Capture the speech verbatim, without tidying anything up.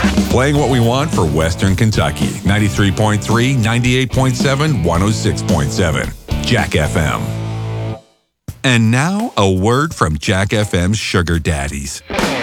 Playing what we want for Western Kentucky. ninety-three point three, ninety-eight point seven, one oh six point seven. Jack F M. And now, a word from Jack F M's Sugar Daddies.